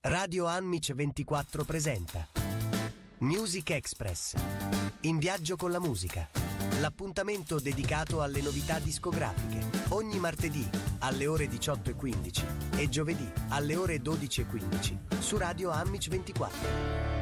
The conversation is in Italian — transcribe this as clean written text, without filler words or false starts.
Radio Anmic 24 presenta Music Express. In viaggio con la musica. L'appuntamento dedicato alle novità discografiche. Ogni martedì alle ore 18:15 e giovedì alle ore 12:15 su Radio Anmic 24.